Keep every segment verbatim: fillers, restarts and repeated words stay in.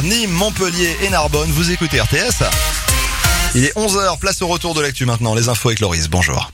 Nîmes, Montpellier et Narbonne. Vous écoutez R T S. Il est onze heures, place au retour de l'actu maintenant. Les infos avec Loris, bonjour.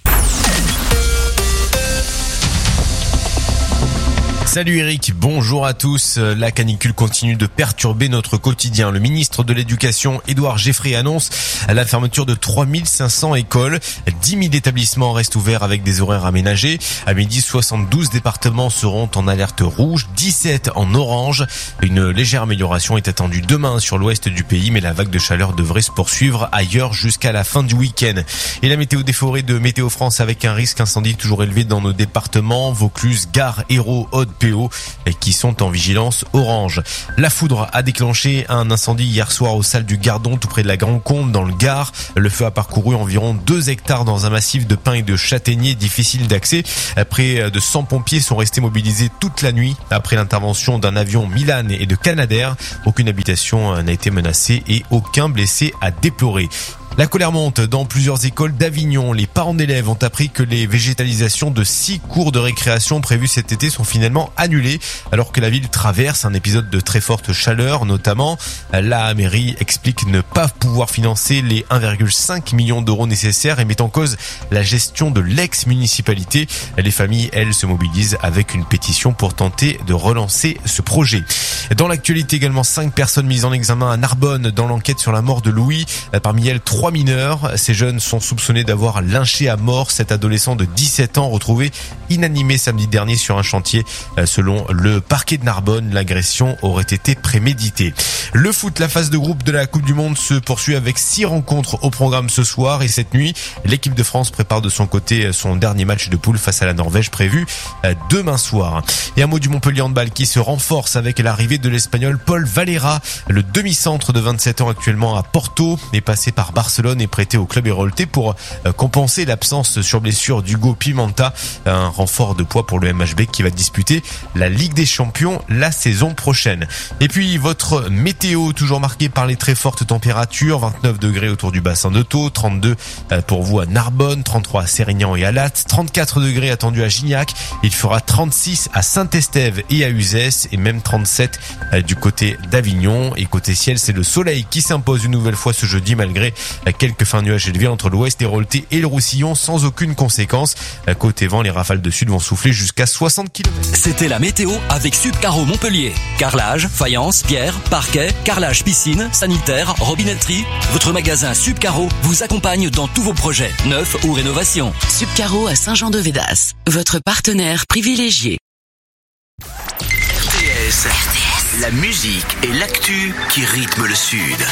Salut Eric, bonjour à tous. La canicule continue de perturber notre quotidien. Le ministre de l'Éducation, Édouard Geoffrier, annonce la fermeture de trois mille cinq cents écoles. dix mille établissements restent ouverts avec des horaires aménagés. À midi, soixante-douze départements seront en alerte rouge, dix-sept en orange. Une légère amélioration est attendue demain sur l'ouest du pays, mais la vague de chaleur devrait se poursuivre ailleurs jusqu'à la fin du week-end. Et la météo des forêts de Météo France avec un risque incendie toujours élevé dans nos départements. Vaucluse, Gare, Hérault, Aude, P O qui sont en vigilance orange. La foudre a déclenché un incendie hier soir aux salles du Gardon tout près de la Grande Combe dans le Gard. Le feu a parcouru environ deux hectares dans un massif de pins et de châtaigniers difficile d'accès. Près de cent pompiers sont restés mobilisés toute la nuit après l'intervention d'un avion Milan et de Canadair. Aucune habitation n'a été menacée et aucun blessé à déplorer. La colère monte dans plusieurs écoles d'Avignon. Les parents d'élèves ont appris que les végétalisations de six cours de récréation prévues cet été sont finalement annulées alors que la ville traverse un épisode de très forte chaleur notamment. La mairie explique ne pas pouvoir financer les un virgule cinq million d'euros nécessaires et met en cause la gestion de l'ex-municipalité. Les familles, elles, se mobilisent avec une pétition pour tenter de relancer ce projet. Dans l'actualité également, cinq personnes mises en examen à Narbonne dans l'enquête sur la mort de Louis. Parmi elles, trois mineurs. Ces jeunes sont soupçonnés d'avoir lynché à mort cet adolescent de dix-sept ans retrouvé inanimé samedi dernier sur un chantier. Selon le parquet de Narbonne, l'agression aurait été préméditée. Le foot, la phase de groupe de la Coupe du Monde se poursuit avec six rencontres au programme ce soir et cette nuit. L'équipe de France prépare de son côté son dernier match de poule face à la Norvège prévu demain soir. Et un mot du Montpellier handball qui se renforce avec l'arrivée de l'Espagnol Paul Valera. Le demi-centre de vingt-sept ans actuellement à Porto est passé par Barcelone et prêté au club héroltais pour compenser l'absence sur blessure d'Hugo Pimenta. Un renfort de poids pour le M H B qui va disputer la Ligue des Champions la saison prochaine. Et puis votre météo toujours marquée par les très fortes températures. vingt-neuf degrés autour du bassin de Thau, trente-deux pour vous à Narbonne, trente-trois à Sérignan et à Latte, trente-quatre degrés attendus à Gignac. Il fera trente-six à Saint-Estève et à Uzès et même trente-sept du côté d'Avignon. Et côté ciel, c'est le soleil qui s'impose une nouvelle fois ce jeudi malgré quelques fins nuages élevés entre l'ouest héroltais et le Roussillon sans aucune conséquence. Côté vent, les rafales de sud vont souffler jusqu'à soixante kilomètres. C'était la météo avec Subcaro Montpellier. Carrelage, faïence, pierre, parquet, carrelage piscine, sanitaire, robinetterie. Votre magasin Subcaro vous accompagne dans tous vos projets, neufs ou rénovations. Subcaro à Saint-Jean-de-Védas, votre partenaire privilégié. R T S, la musique et l'actu qui rythment le Sud.